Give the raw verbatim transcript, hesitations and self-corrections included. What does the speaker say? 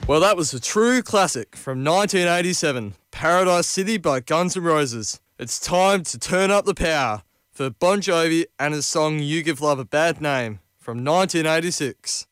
Well, that was a true classic from nineteen eighty-seven, Paradise City by Guns N' Roses. It's time to turn up the power for Bon Jovi and his song You Give Love a Bad Name from nineteen eighty-six.